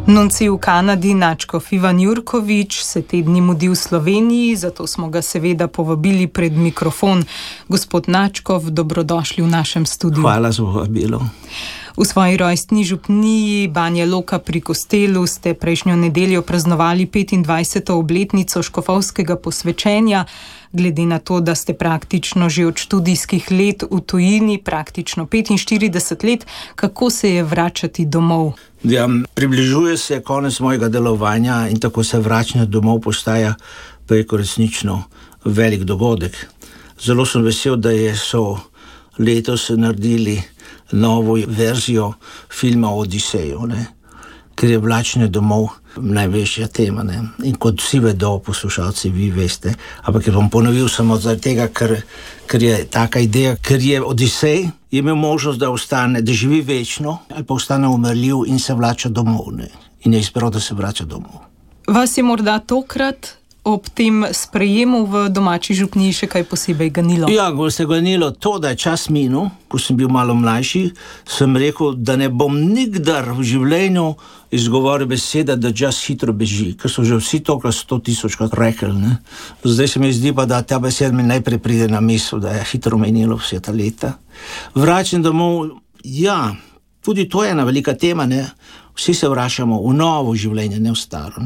Nuncij v Kanadi nadškof Ivan Jurkovič se te dni mudi v Sloveniji, zato smo ga seveda povabili pred mikrofon. Gospod nadškof, dobrodošli v našem studiu. Hvala za povabilo. V svoji rojstni župniji Banja Luka pri Kostelu ste prejšnjo nedeljo praznovali 25. obletnico škofovskega posvečenja. Glede na to, da ste praktično že od študijskih let v tujini, praktično 45 let, kako se je vračati domov? Ja, približuje se konec mojega delovanja in tako se vračanje domov postaja preko resnično velik dogodek. Zelo sem vesel, da so letos naredili novo verzijo filma Odisejo, ker je vračanje domov največja tema. In kot vsi vedo, poslušalci, vi veste, ampak bom ponovil samo zaradi tega, ker je taka ideja, ker je Odisej imel možnost, da ostane, da živi večno, ali pa ostane umrljiv in se vrača domov. In je izbral, da se vrača domov. Vas je morda tokrat ob tem sprejemu v domači župniji še kaj posebej ganilo? Ja, ko se je ganilo to, da je čas minil, ko sem bil malo mlajši, sem rekel, da ne bom nikdar v življenju izgovoril besede, da čas hitro beži, ker so že vsi tokrat 100.000 rekli. Zdaj se mi zdi pa, da ta beseda mi najprej pride na misel, da je hitro menilo vse ta leta. Vračam domov, ja, tudi to je ena velika tema, Vsi se vračamo v novo življenje, ne v staro,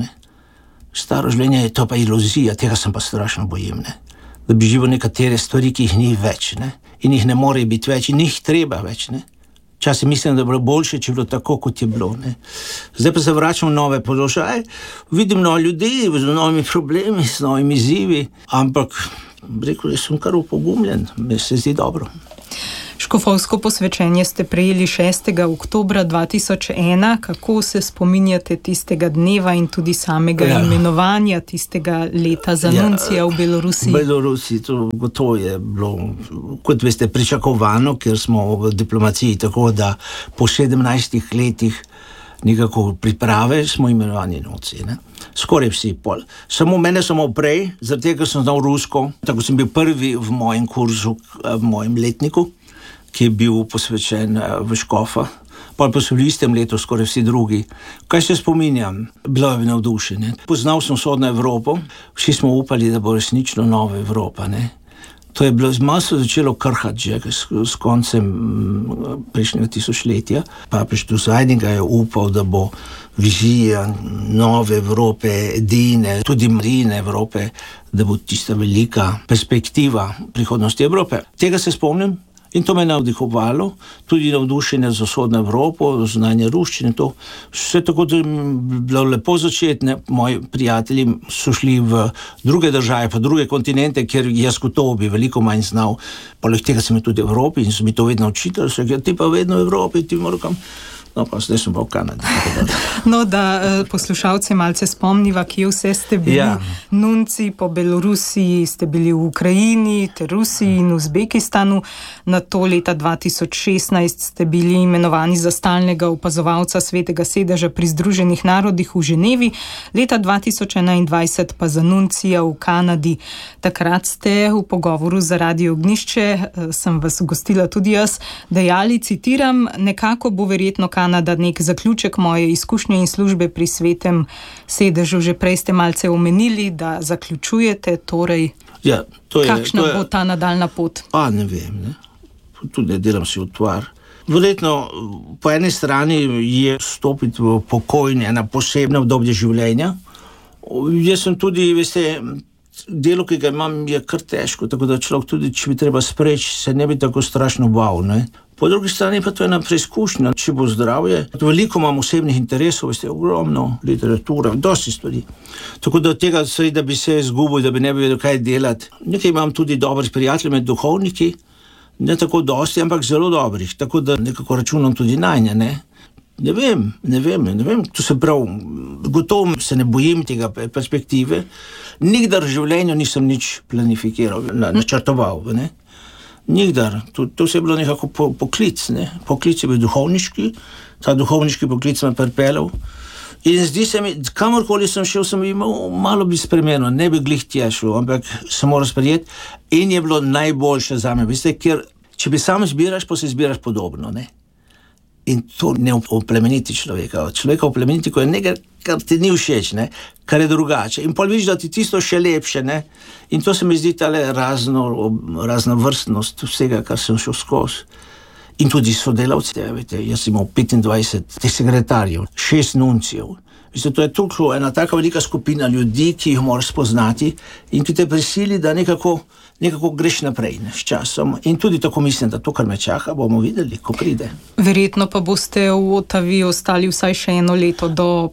Staro življenje je to pa iluzija, tega sem pa strašno bojim, Da bi živel nekatere stvari, ki jih ni več, In jih ne more biti več, in jih treba več, Včasih mislim, da je bilo boljše, če je bilo tako, kot je bilo, Zdaj pa se vračam v nove položaje, vidim nove ljudi z novimi problemi, z novimi izzivi, ampak rekel, da sem kar upogumljen, mi se zdi dobro. Škofovsko posvečenje ste prejeli 6. oktobra 2001. Kako se spominjate tistega dneva in tudi samega imenovanja tistega leta za nuncija v Belorusiji? V Belorusiji to gotovo je bilo, kot veste, pričakovano, ker smo v diplomaciji tako, da po 17 letih nekako priprave smo imenovani nunci, Skoraj vsi pol. Mene samo prej, zaradi tega sem znal rusko, tako sem bil prvi v mojem kurzu, v mojem letniku, ki je bil posvečen v škofa, pa so v istem letu skoraj vsi drugi. Kaj se spominjam? Bilo je navdušenje. Poznal sem vzhodno Evropo, vsi smo upali, da bo resnično nova Evropa, To je bilo, malo se začelo krhati že s koncem prejšnjega tisočletja. Papež Duzajniga je upal, da bo vizija nove Evrope, edine, tudi marine Evrope, da bo tista velika perspektiva prihodnosti Evrope. Tega se spomnim. In to me je navdihovalo, tudi navdušenje za vzhodno Evropo, znanje ruščine, to. Vse tako, da je bilo lepo začeti, Moji prijatelji so šli v druge države, pa druge kontinente, kjer jaz gotovo bi veliko manj znal. Poleg tega sem tudi v Evropi in so mi to vedno učitelj, ti pa vedno v Evropi, ti moram. No, pa zdaj sem pa v Kanadi. No, da poslušalce malce spomniva, kje vse ste bili. Nunci po Belorusiji, ste bili v Ukrajini, ter Rusiji in Uzbekistanu. Na to leta 2016 ste bili imenovani za stalnega opazovalca Svetega sedeža pri Združenih narodih v Ženevi, leta 2021 pa za nuncija v Kanadi. Takrat ste v pogovoru za Radio Ognjišče, sem vas gostila tudi jaz, dejali, citiram, nekako bo verjetno Kanada nek zaključek moje izkušnje in službe pri Svetem sedežu. Že prej ste malce omenili, da zaključujete, torej kakšna bo ta nadaljna pot? Ne vem, tudi delam si utvar. Verjetno po eni strani je stopiti v pokojne, ena posebna obdobje življenja. Jaz sem tudi, veste, delo, ki ga imam, je kar težko, tako da človek tudi, če bi treba spreči, se ne bi tako strašno bal, Po drugi strani pa to je ena preizkušnja, če bo zdravje. Veliko imam osebnih interesov, veste, ogromno literatura, dosti stvari. Tako da tega, da bi se izgubil, da bi ne bi vedel, kaj delati. Nekaj imam tudi dobrih prijateljev med duhovniki, ne tako dosti, ampak zelo dobrih, tako da nekako računam tudi nanje, Ne vem, to se prav, gotovo se ne bojim tega perspektive. Nikdar v življenju nisem nič planifikiral, načrtoval, Nikdar. To se je bilo nekako poklic, Poklic je bil duhovniški, ta duhovniški poklic me pripeljal. In zdi se mi, kamorkoli sem šel, sem imel malo bi spremenil, ne bi glih tja šel, ampak sem moral sprejeti in je bilo najboljše za me. Veste, ker če bi sam zbiraš, pa se zbiraš podobno, In to ne oplemeniti človeka. Človeka oplemeniti, ko je nekaj, kar ti ni všeč, ne? Kar je drugače. In pol vidiš, da ti tisto še lepše. Ne? In to se mi zdi tale razna vrstnost vsega, kar sem šel skozi. In tudi sodelavci. Jaz sem imel 25 sekretarjev, 6 nuncijev. To je tukaj ena taka velika skupina ljudi, ki jih moraš spoznati in ki te prisili, da nekako greš naprej, ne, s časom. In tudi tako mislim, da to, kar me čaka, bomo videli, ko pride. Verjetno pa boste v Ottawi ostali vsaj še 1 leto do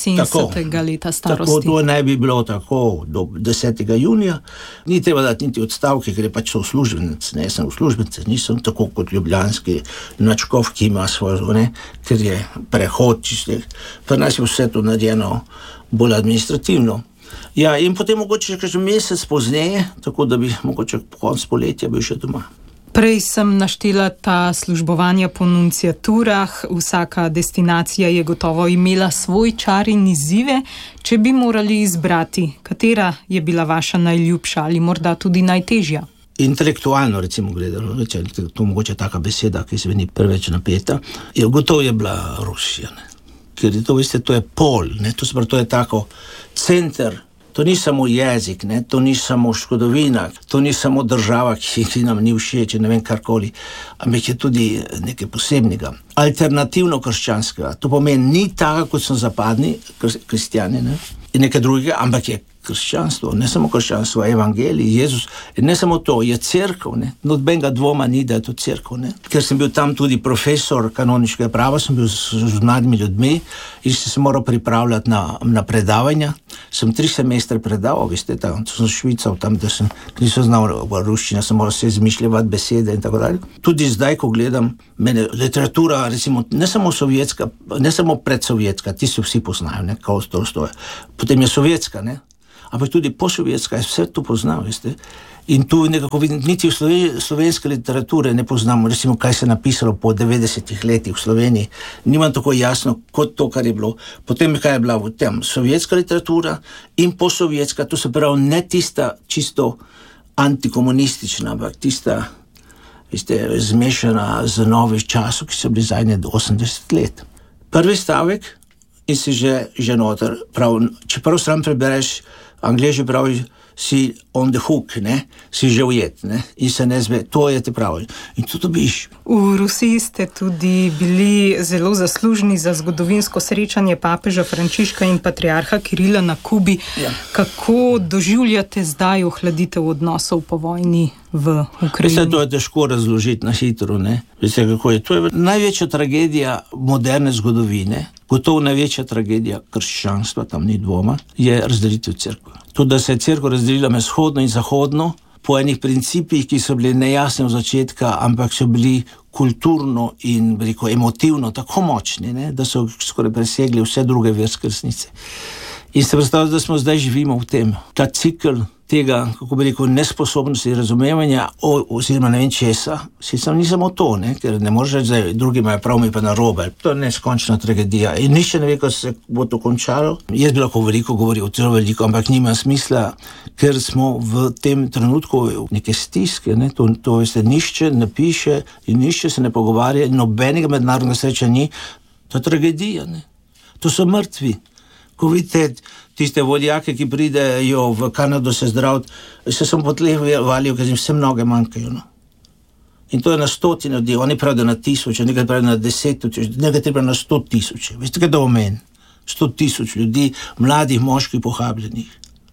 75. leta starosti. To naj bi bilo tako do 10. junija. Ni treba dati niti odstavke, ker je pač to uslužbenec. Ne, jaz sem uslužbenec, nisem tako kot ljubljanski načkov, ki ima svojo, ne, ker je prehod čistih. Pri nas je vse to narejeno bolj administrativno. Ja, in potem mogoče še mesec pozneje, tako da bi mogoče po koncu poletja bil še doma. Prej sem naštela ta službovanja po nunciaturah. Vsaka destinacija je gotovo imela svoj čar in izzive. Če bi morali izbrati, katera je bila vaša najljubša ali morda tudi najtežja? Intelektualno, recimo gledano, če je to mogoče taka beseda, ki se ni preveč napeta, gotovo je bila Rusija. Ne? Ker je to, veste, to je pol, ne? To je tako center, to ni samo jezik, ne? To ni samo zgodovina, to ni samo država, ki nam ni všeč, ne vem karkoli, ampak je tudi nekaj posebnega, alternativno krščanskega. To pomeni, ni tako, kot so zapadni kristjani, ne? In nekaj drugega, ampak je krščanstvo, ne samo krščanstvo, evangelij, Jezus, ne samo to, je cerkev, ne, nobenega dvoma ni, da je to cerkev, ne. Ker sem bil tam tudi profesor kanoničkega prava, sem bil z mladimi ljudmi in sem se moral pripravljati na predavanja. Sem 3 semestre predaval, veste, tam sem švical, tam, da sem nisem znal ruščina, sem moral se izmišljati besede in tako dalje. Tudi zdaj, ko gledam, mene literatura, recimo, ne samo sovjetska, ne samo predsovjetska, ti se vsi poznajo, ne, kao Tolstoja. Potem je sovjetska, ne, ampak tudi posovjetska, vse to poznam, veste. In tu nekako vidim, niti v slovenske literature ne poznam, recimo, kaj se je napisalo po 90 letih v Sloveniji. Nimam tako jasno, kot to, kar je bilo. Potem, kaj je bila v tem sovjetska literatura in posovjetska, to se pravi, ne tista čisto antikomunistična, ampak tista, veste, zmešana z novih časov, ki so bili zadnje 80 let. Prvi stavek in si že noter, čeprav sam prebereš, Angleži pravi, si on the hook, ne? Si že ujet, ne? In se ne zve, to je ti pravi. In to dobiš. V Rusiji ste tudi bili zelo zaslužni za zgodovinsko srečanje papeža Frančiška in patriarha Kirila na Kubi. Ja. Kako doživljate zdaj ohladitev odnosov po vojni v Ukrajini? To je težko razložiti na hitro, ne? Veste, kako je? To je največja tragedija moderne zgodovine, gotovo največja tragedija krščanstva, tam ni dvoma, je razdelitev cerkve. To, da se je cerkev razdelila med vzhodno in zahodno, po enih principih, ki so bili nejasni od začetka, ampak so bili kulturno in emotivno tako močni, ne, da so skoraj presegli vse druge verske resnice. In se predstavljate, da smo zdaj živimo v tem. Ta cikl tega, kako bi rekel, nesposobnosti razumevanja oziroma ne vem česa, ni samo to, ne, ker ne moreš reči, da drugi imajo prav, mi pa narobe. To je neskončna tragedija. In nišče ne ve, ko se bo to končalo. Jaz bi lahko veliko govoril, zelo veliko, ampak nima smisla, ker smo v tem trenutku neke stiske, ne, to veste, nišče ne piše in nišče se ne pogovarja, nobenega mednarodnega sreča ni. To je tragedija, ne. To so mrtvi. Ko vidite tiste vodjake, ki pridejo v Kanado se zdraviti, se sem po tleh valil, ker jim vse mnoge manjkajo. No. In to je na 100 ljudi, oni pravijo na 1000, nekaj pravijo na 10 000, nekaj treba na 100 000. Veste, kaj to pomeni? 100 000 ljudi, mladih, moških, pohabljenih.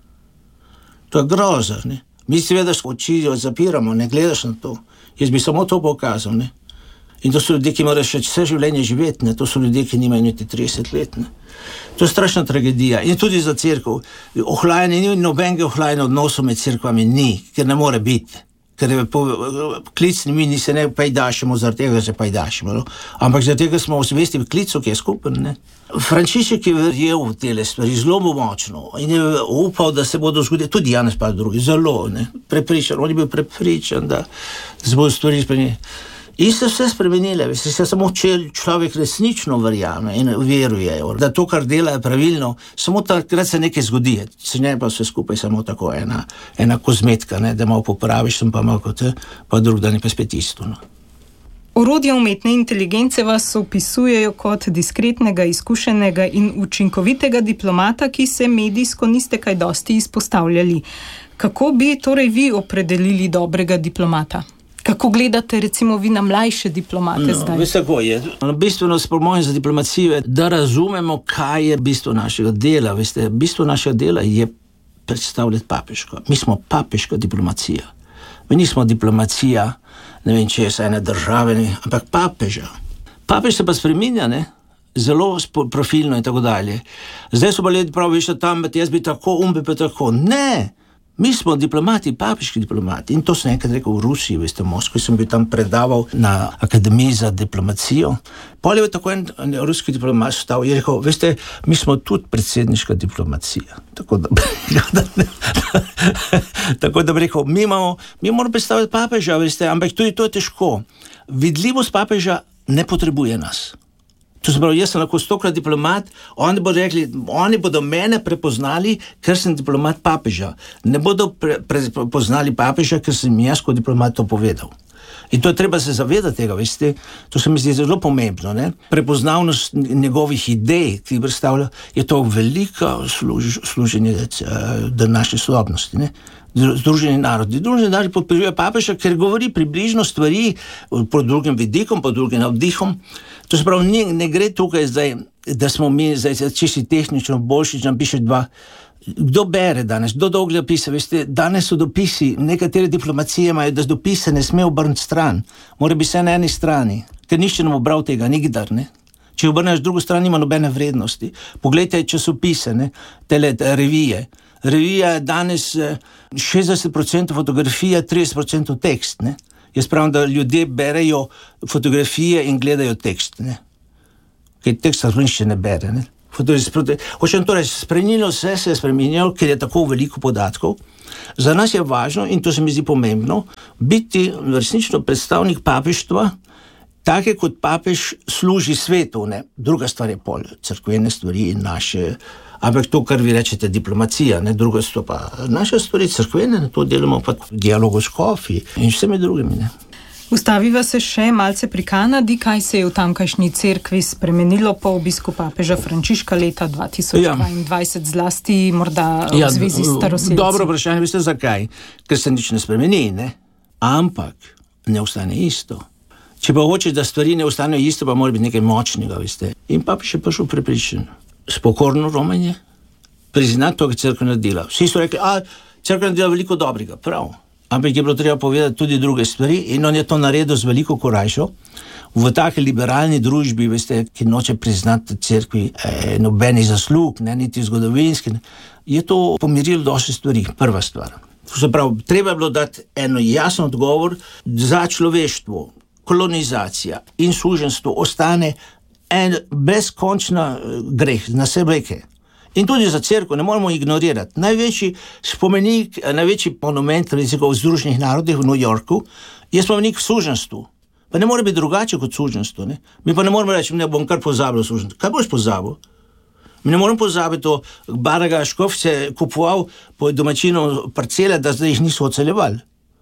To je groza, ne. Mi seveda oči zapiramo, ne gledaš na to. Jaz bi samo to pokazal, ne. In to so ljudje, ki morajo še vse življenje živeti, ne. To so ljudje, ki nimajo niti 30 let, ne. To je strašna tragedija. In tudi za cerkev. Ohlajanje ni, nobenega ohlajanja odnosov med cerkvami ni, ker ne more biti. Ker je klicni, mi se ne pajdašimo, zaradi tega se pajdašimo. No? Ampak zaradi tega smo osvesti v klicu, ki je skupen, ne. Frančišek je verjel v tele stvari zelo močno in je upal, da se bodo zgodili, tudi Janez Pavel II, zelo, ne, prepričan, on je bil prepričan, da se bodo stvari spremenili. In se vse spremenile, se samo človek resnično verjame in veruje, da to, kar dela, je pravilno, samo takrat se nekaj zgodi, se ne pa vse skupaj samo tako ena kozmetka, ne, da malo popraviš, sem pa malo kot pa drug dan je pa spet isto. No. Orodja umetne inteligence vas opisujejo kot diskretnega, izkušenega in učinkovitega diplomata, ki se medijsko niste kaj dosti izpostavljali. Kako bi torej vi opredelili dobrega diplomata? Kako gledate recimo vi na mlajše diplomate zdaj? Veste, kako je. Bistveno spomojno za diplomacijo je, da razumemo, kaj je bistvo našega dela. Veste, bistvo našega dela je predstavljati papeško. Mi smo papeška diplomacija. Mi nismo diplomacija, ne vem, če je ene države, ne, ampak papeža. Papež se pa spreminja, ne? Zelo profilno in tako dalje. Zdaj so pa ljudje pravi, veš, tam, jaz bi tako, bi pa tako. Ne! Mi smo diplomati, papeški diplomati. In to sem enkrat rekel v Rusiji, veste, v Moskvi sem bil tam predaval na Akademiji za diplomacijo. Pol je tako en ruski diplomat stal in je rekel, veste, mi smo tudi predsedniška diplomacija. Tako da bi rekel, mi moramo predstavljati papeža, veste, ampak tudi to je težko. Vidljivost papeža ne potrebuje nas. To se pravi, jaz sem lahko 100krat diplomat, oni bodo mene prepoznali, ker sem diplomat papeža. Ne bodo prepoznali papeža, ker sem jaz kot diplomat to povedal. In to je treba se zavedati tega, veste, to se mi zdi zelo pomembno, ne? Prepoznavnost njegovih idej, ki jih predstavlja, je to veliko služenje današnje sodobnosti, ne? Združeni narodi podpirajo papeža, ker govori približno stvari pod drugim vidikom, pod drugim navdihom. To se pravi, ne gre tukaj zdaj, da smo mi zdaj čisti tehnično boljši, če nam piše dva. Kdo bere danes, kdo dolgo pise, veste, danes so dopisi, nekatere diplomacije imajo, da dopise ne sme obrniti stran, mora biti vse na eni strani, ker nišče nam obral tega, nikdar, ne. Če obrneš drugo stran, nima nobene vrednosti. Poglejte časopise, ne, tele revije. Revija je danes 60% fotografija, 30% tekst, ne. Jaz pravim, da ljudje berejo fotografije in gledajo tekst, ne. Ker tekst nišče ne bere, ne. Hočem torej, spremenilo se je spremenilo, ker je tako veliko podatkov. Za nas je važno, in to se mi zdi pomembno, biti resnično predstavnik papeštva, take kot papež služi svetu, ne. Druga stvar je pol, cerkvene stvari in naše, ampak to, kar vi rečete, diplomacija, ne, druga stvar pa naše stvari, cerkvene, to delamo pa v dialogu s škofi in vsemi drugimi, ne. Ustaviva se še malce pri Kanadi, kaj se je v tamkajšnji cerkvi spremenilo po obisku papeža Frančiška leta 2022, zlasti morda v zvezi s staroselci. Dobro vprašanje, veste zakaj? Ker se nič ne spremeni, ne? Ampak ne ostane isto. Če pa hočeš, da stvari ne ostanejo isto, pa mora biti nekaj močnega, veste. In papež je prišel prepričan. Spokorno romanje, priznati to, kar cerkev naredila. Vsi so rekli, cerkev naredila veliko dobrega, prav. Ampak je bilo treba povedati tudi druge stvari in on je to naredil z veliko korajžo. V taki liberalni družbi, veste, ki noče priznati cerkvi nobenih zaslug, ne, niti zgodovinski, je to pomirilo dosti stvari, prva stvar. Se pravi, treba je bilo dati eno jasen odgovor, za človeštvo, kolonizacija in suženstvo ostane en brezkončna greh na sebeke. In tudi za cerkev ne moramo ignorirati. Največji spomenik, največji monument v Združenih narodih v New Yorku je spomenik v suženstvu. Pa ne more biti drugače kot suženstvo, ne? Mi pa ne moramo reči, ne bom kar pozabil suženstvo. Kaj boš pozabil? Mi ne moramo pozabiti to, Baraga Škof se kupoval po domačinu parcele, da zdaj jih niso odseljevali.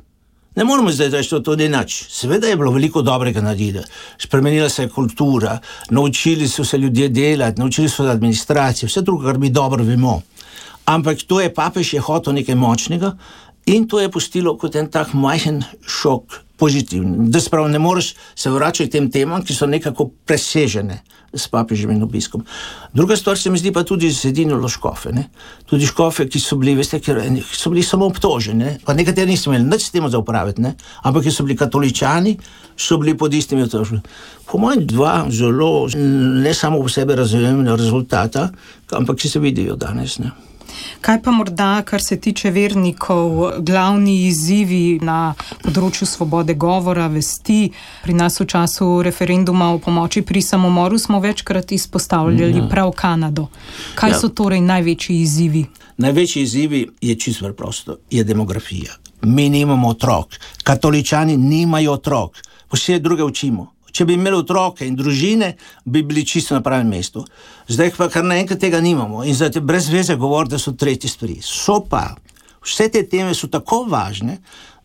Ne moramo zdaj reči, to ni nič. Seveda je bilo veliko dobrega narediti. Spremenila se je kultura, naučili so se ljudje delati, naučili so se administracije, vse drugo, kar mi dobro vemo. Ampak to je papež je hotel nekaj močnega in to je pustilo kot en tak majhen šok, pozitivni. Da spravo ne moreš se vračati tem temam, ki so nekako presežene s papežem in obiskom. Druga stvar se mi zdi pa tudi zedinilo škofe, ne. Tudi škofe, ki so bili, veste, ker so bili samo obtoženi, ne. Pa nekateri niso imeli nič s tem za upraviti, ne. Ampak so bili katoličani, so bili pod istimi obtožbami. Po mojem dva zelo, ne samo v sebe razumevanja rezultata, ampak ki se vidijo danes, ne. Kaj pa morda, kar se tiče vernikov, glavni izzivi na področju svobode govora, vesti? Pri nas v času referenduma o pomoči pri samomoru smo večkrat izpostavljali prav Kanado. Kaj so torej največji izzivi? Največji izzivi je čisto preprosto, je demografija. Mi nimamo otrok, katoličani nimajo otrok, vse druge učimo. Če bi imeli otroke in družine, bi bili čisto na pravem mestu. Zdaj pa kar naenkrat tega nimamo in zdaj brez veze govori, da so tretje stvari. So pa Vse te teme so tako važne,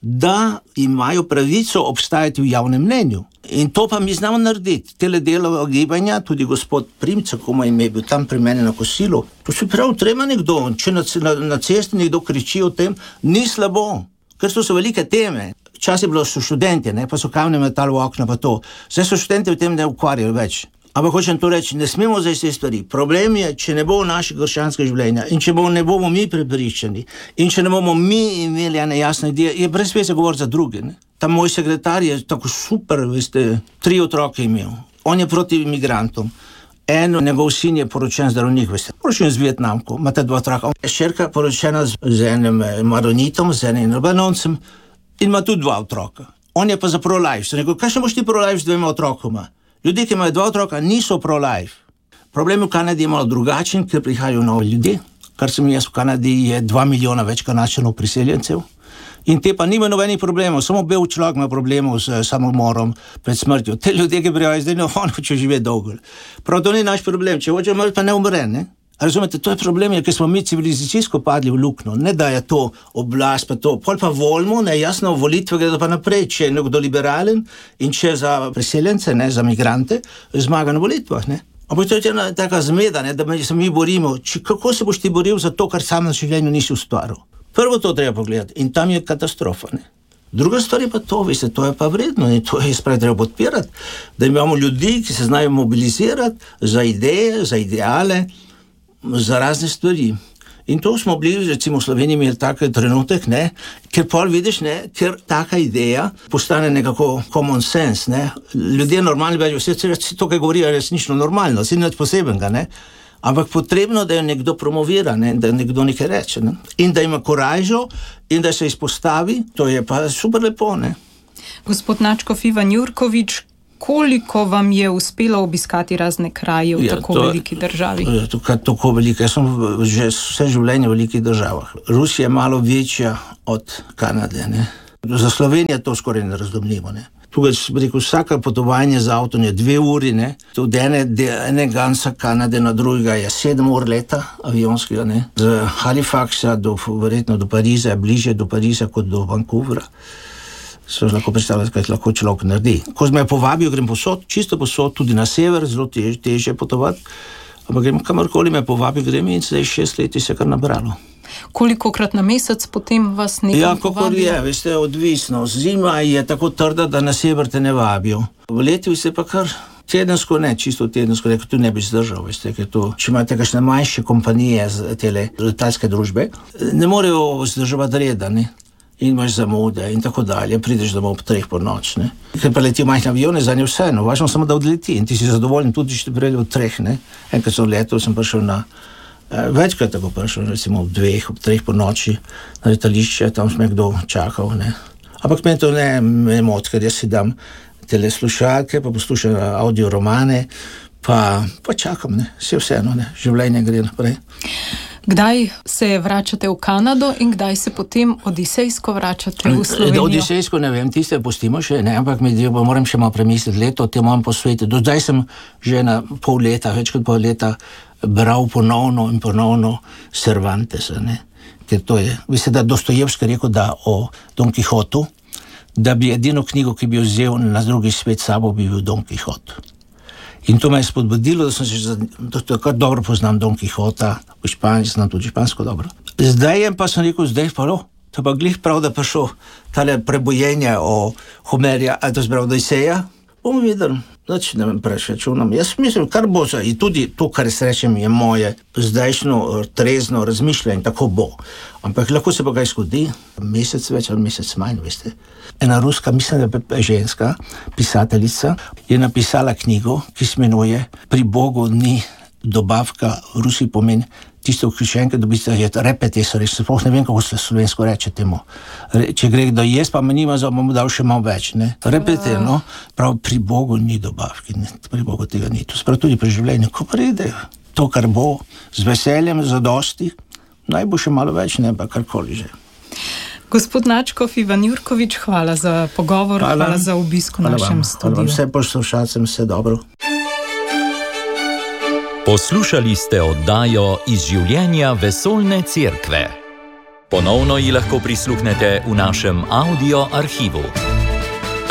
da imajo pravico obstajati v javnem mnenju. In to pa mi znamo narediti. Tele delova gibanja, tudi gospod Primca, ko mu je bil tam pri meni na kosilu, to se prav treba nekdo, če na cesti nekdo kriči o tem, ni slabo, ker to so velike teme. Čas je bilo, so študenti, ne, pa so kamne metali v okna, pa to. Zdaj so študenti v tem ne ukvarjajo več. Ampak hočem to reči, ne smemo zdaj te stvari. Problem je, če ne bo našega krščanskega življenja in če ne bomo mi prepričani in če ne bomo mi imeli ene jasne ideje, je brez veze govoriti za druge. Ne? Ta moj sekretar je tako super, veste, 3 otroke imel. On je proti imigrantom. Njegov sin je poročen zdravnik, veste, poročen z Vietnamko, imate 2 otroka. Šerka poročena z enim maronitom, z enim albanoncem in ima tudi 2 otroka. On je pa za pro-life. So rekel, kaj še boš ti pro-life z 2 otrokoma? Ljudje, ki imajo 2 otroka, niso pro-life. Problem v Kanadi je malo drugačen, ker prihajajo novi ljudje. Kar sem jaz v Kanadi, je 2 milijona več Kanadčanov priseljencev. In te pa nima nobenih problemov, samo bel človek ima problemov s samomorom pred smrtjo. Te ljudje, ki prihajajo zdaj, on hoče živeti dolgo. Prav to ni naš problem, če hoče umreti, pa ne umre, ne? Razumete, to je problem, ker smo mi civilizacijsko padli v luknjo, ne da je to oblast, pa to, pol pa volimo, ne, jasno, volitve gredo pa naprej, če je nekdo liberalen in če za priseljence, ne, za migrante, zmaga na volitvah, ne. Ampak to je ena taka zmeda, ne, da se mi borimo, kako se boš ti boril za to, kar sam na življenju nisi ustvaril. Prvo to treba pogledati in tam je katastrofa, ne. Druga stvar je pa to, veste, to je pa vredno in to je spravi treba podpirati, da imamo ljudi, ki se znajo mobilizirati za ideje, za ideale, za razne stvari. In to smo bili, recimo v Sloveniji imeli tak trenutek, ne, ker pol vidiš, ne, ker taka ideja postane nekako common sense, ne. Ljudje normalni vejo, vse to, kaj govorijo, je resnično normalno, si nič posebenega, ne. Ampak potrebno, da jo nekdo promovira, ne, da nekdo nekaj reče, ne. In da ima koražo in da se izpostavi, to je pa super lepo, ne. Gospod Nadškof Ivan Jurkovič, koliko vam je uspelo obiskati razne kraje v tako veliki državi? Tako velike. Jaz sem že vse življenje v velikih državah. Rusija je malo večja od Kanade, ne. Za Slovenijo to skoraj nerazumljivo, ne. Tukaj, rekel, vsaka potovanje z avtom je 2 uri, ne. Od ene ganca Kanade na drugega je 7 ur leta avionskega, ne. Z Halifaxa verjetno do Pariza je bližje do Pariza kot do Vancouvra. Se lahko predstavljati, kaj lahko človek naredi. Ko me je povabil, grem posod, čisto posod, tudi na sever, zelo težje potovati, ampak grem kamorkoli me povabil, grem in zdaj 6 let se je kar nabralo. Kolikokrat na mesec potem vas nekam povabijo? Ja, kakor je, veste, odvisno. Zima je tako trda, da na sever te ne vabijo. V letu se pa kar tedensko, ne, čisto tedensko, rekel, tu ne bi zdržal, veste, ker to, če imate kakšne manjše kompanije, tele letalske družbe, ne morejo zdržavati reda, ne. In imaš zamude in tako dalje, prideš domov ob 3 po noč, ne. Ker pa letijo majhne avione, za nje vseeno, važno samo da odleti in ti si zadovoljen, tudi če te prijeli ob 3, ne. Enkrat sem letel, sem prišel večkrat tako prišel, recimo ob 2, ob 3 po noči na letališče, tam sem kdo čakal, ne. Ampak meni to ne moti, ker jaz si dam teleslušalke, pa poslušam audio romane, pa čakam, ne, vseeno, ne, življenje gre naprej. Kdaj se vračate v Kanado in kdaj se potem odisejsko vračate v Slovenijo? Odisejsko ne vem, tiste pustimo še, ne, ampak moram še malo premisliti, leto te moram posvetiti. Do zdaj sem že na pol leta, več kot pol leta bral ponovno in ponovno Cervantesa, ne. Ker to je, veste, da Dostojevski rekel, da o Don Kihotu, da bi edino knjigo, ki bi jo vzel na drugi svet sabo, bi bil Don Kihot. In to me je spodbudilo, da sem se kar dobro poznam Don Kihota, v Španiji znam tudi špansko dobro. Zdaj pa sem rekel, to pa glih prav, da prišel tale prebojenje o Homerja, ali to zbral Odisseja, bomo videli, nič ne vem preveč računam. Jaz mislim, kar bo, in tudi to, kar srečem, je moje zdajšnjo trezno razmišljanje, tako bo. Ampak lahko se pa kaj zgodi, mesec več ali mesec manj, veste. Ena ruska, mislim, da je ženska pisateljica, je napisala knjigo, ki se imenuje Pri Bogu ni dobavka, v Rusiji pomeni tisto vključenke, dobite je repetesor, sploh ne vem, kako se slovensko reče temu. Če gre kdo jesti, pa me nima, bomo dal še malo več, ne. Repeter, no, prav pri Bogu ni dobavki, ne, pri Bogu tega ni. To sprav tudi pri življenju, ko pride to, kar bo, z veseljem, zadosti, naj bo še malo več, ne, pa karkoli že. Gospod Nadškof Ivan Jurkovič, hvala za pogovor, hvala za obisk v našem studiu. Hvala vam, vse poslušalcem, vse dobro. Poslušali ste oddajo Iz življenja vesoljne cerkve. Ponovno ji lahko prisluhnete v našem audio arhivu.